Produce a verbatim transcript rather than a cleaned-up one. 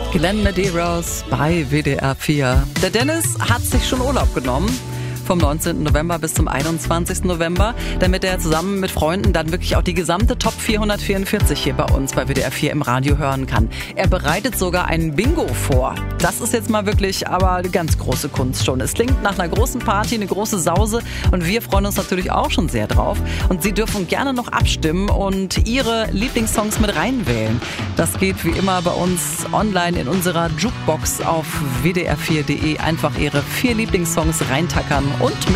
Glenn Medeiros bei W D R vier. Der Dennis hat sich schon Urlaub genommen. Vom neunzehnten November bis zum einundzwanzigsten November, damit er zusammen mit Freunden dann wirklich auch die gesamte Top vierhundertvierundvierzig hier bei uns bei W D R vier im Radio hören kann. Er bereitet sogar ein Bingo vor. Das ist jetzt mal wirklich aber eine ganz große Kunst schon. Es klingt nach einer großen Party, eine große Sause und wir freuen uns natürlich auch schon sehr drauf. Und Sie dürfen gerne noch abstimmen und Ihre Lieblingssongs mit reinwählen. Das geht wie immer bei uns online in unserer Jukebox auf w d r vier punkt d e. Einfach Ihre vier Lieblingssongs reintackern und mit